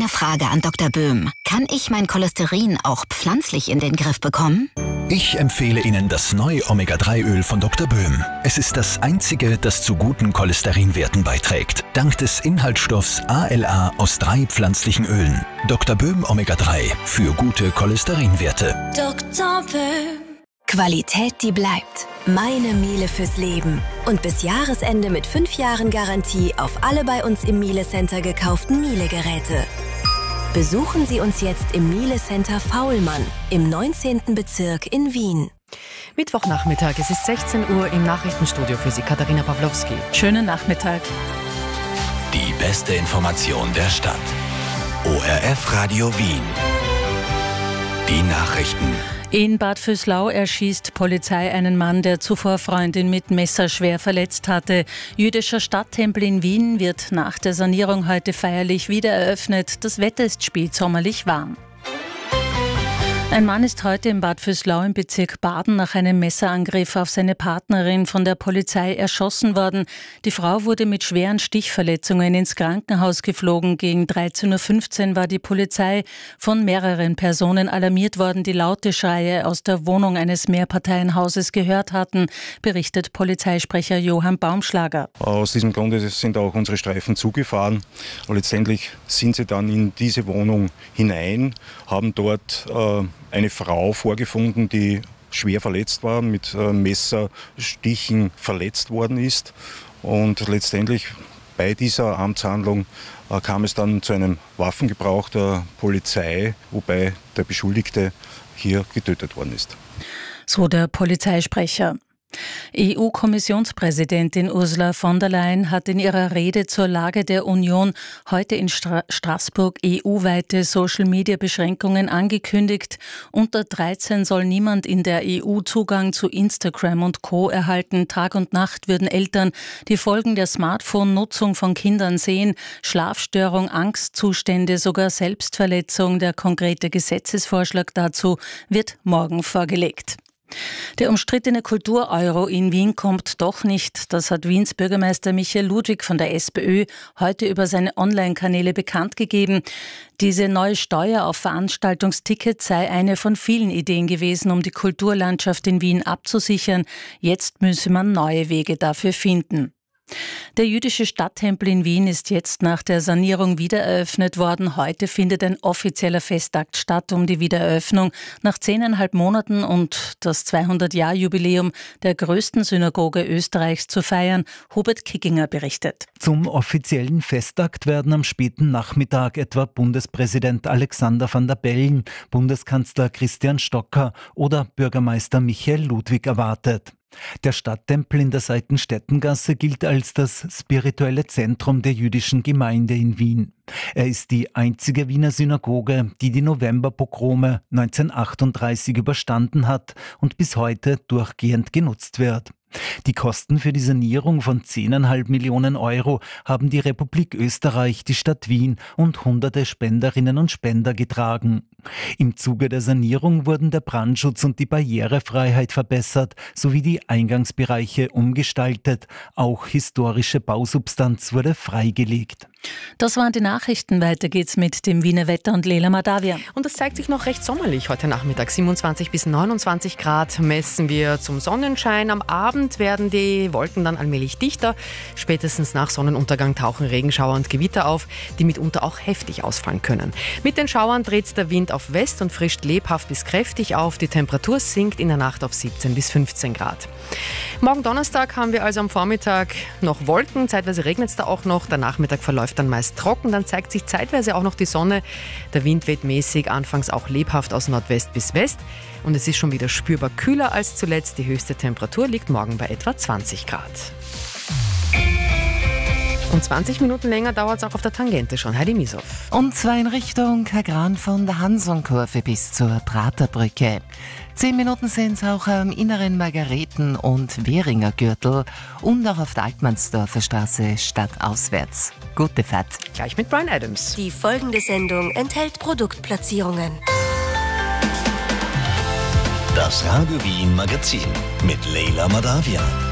Eine Frage an Dr. Böhm. Kann ich mein Cholesterin auch pflanzlich in den Griff bekommen? Ich empfehle Ihnen das neue Omega-3-Öl von Dr. Böhm. Es ist das einzige, das zu guten Cholesterinwerten beiträgt. Dank des Inhaltsstoffs ALA aus 3 pflanzlichen Ölen. Dr. Böhm Omega-3 für gute Cholesterinwerte. Dr. Böhm. Qualität, die bleibt. Meine Miele fürs Leben. Und bis Jahresende mit 5 Jahren Garantie auf alle bei uns im Miele Center gekauften Miele-Geräte. Besuchen Sie uns jetzt im Miele Center Faulmann im 19. Bezirk in Wien. Mittwochnachmittag, es ist 16 Uhr im Nachrichtenstudio für Sie, Katharina Pawlowski. Schönen Nachmittag. Die beste Information der Stadt. ORF Radio Wien. Die Nachrichten. In Bad Vöslau erschießt Polizei einen Mann, der zuvor Freundin mit Messer schwer verletzt hatte. Jüdischer Stadttempel in Wien wird nach der Sanierung heute feierlich wieder eröffnet. Das Wetter ist spätsommerlich warm. Ein Mann ist heute in Bad Vöslau im Bezirk Baden nach einem Messerangriff auf seine Partnerin von der Polizei erschossen worden. Die Frau wurde mit schweren Stichverletzungen ins Krankenhaus geflogen. Gegen 13:15 Uhr war die Polizei von mehreren Personen alarmiert worden, die laute Schreie aus der Wohnung eines Mehrparteienhauses gehört hatten, berichtet Polizeisprecher Johann Baumschlager. Aus diesem Grunde sind auch unsere Streifen zugefahren. Und letztendlich sind sie dann in diese Wohnung hinein, haben dort eine Frau vorgefunden, die schwer verletzt war, mit Messerstichen verletzt worden ist. Und letztendlich bei dieser Amtshandlung kam es dann zu einem Waffengebrauch der Polizei, wobei der Beschuldigte hier getötet worden ist. So der Polizeisprecher. EU-Kommissionspräsidentin Ursula von der Leyen hat in ihrer Rede zur Lage der Union heute in Straßburg EU-weite Social-Media-Beschränkungen angekündigt. Unter 13 soll niemand in der EU Zugang zu Instagram und Co. erhalten. Tag und Nacht würden Eltern die Folgen der Smartphone-Nutzung von Kindern sehen. Schlafstörung, Angstzustände, sogar Selbstverletzung. Der konkrete Gesetzesvorschlag dazu wird morgen vorgelegt. Der umstrittene Kultur-Euro in Wien kommt doch nicht. Das hat Wiens Bürgermeister Michael Ludwig von der SPÖ heute über seine Online-Kanäle bekannt gegeben. Diese neue Steuer auf Veranstaltungstickets sei eine von vielen Ideen gewesen, um die Kulturlandschaft in Wien abzusichern. Jetzt müsse man neue Wege dafür finden. Der jüdische Stadttempel in Wien ist jetzt nach der Sanierung wieder eröffnet worden. Heute findet ein offizieller Festakt statt, um die Wiedereröffnung nach 10,5 Monaten und das 200-Jahr-Jubiläum der größten Synagoge Österreichs zu feiern. Hubert Kickinger berichtet. Zum offiziellen Festakt werden am späten Nachmittag etwa Bundespräsident Alexander Van der Bellen, Bundeskanzler Christian Stocker oder Bürgermeister Michael Ludwig erwartet. Der Stadttempel in der Seitenstättengasse gilt als das spirituelle Zentrum der jüdischen Gemeinde in Wien. Er ist die einzige Wiener Synagoge, die die Novemberpogrome 1938 überstanden hat und bis heute durchgehend genutzt wird. Die Kosten für die Sanierung von 10,5 Millionen Euro haben die Republik Österreich, die Stadt Wien und hunderte Spenderinnen und Spender getragen. Im Zuge der Sanierung wurden der Brandschutz und die Barrierefreiheit verbessert, sowie die Eingangsbereiche umgestaltet. Auch historische Bausubstanz wurde freigelegt. Das waren die Nachrichten. Weiter geht's mit dem Wiener Wetter und Leila Madavia. Und es zeigt sich noch recht sommerlich heute Nachmittag. 27 bis 29 Grad messen wir zum Sonnenschein. Am Abend werden die Wolken dann allmählich dichter. Spätestens nach Sonnenuntergang tauchen Regenschauer und Gewitter auf, die mitunter auch heftig ausfallen können. Mit den Schauern dreht der Wind auf West und frischt lebhaft bis kräftig auf. Die Temperatur sinkt in der Nacht auf 17 bis 15 Grad. Morgen Donnerstag haben wir also am Vormittag noch Wolken. Zeitweise regnet es da auch noch. Der Nachmittag verläuft dann meist trocken. Dann zeigt sich zeitweise auch noch die Sonne. Der Wind weht mäßig, anfangs auch lebhaft aus Nordwest bis West. Und es ist schon wieder spürbar kühler als zuletzt. Die höchste Temperatur liegt morgen bei etwa 20 Grad. Und 20 Minuten länger dauert es auch auf der Tangente schon. Heidi Misow. Und zwar in Richtung Kagran von der Hansonkurve bis zur Praterbrücke. 10 Minuten sind es auch am inneren Margareten- und Währinger Gürtel und auch auf der Altmannsdorfer Straße stadtauswärts. Gute Fahrt. Gleich mit Brian Adams. Die folgende Sendung enthält Produktplatzierungen. Das Radio Wien Magazin mit Leila Madavia.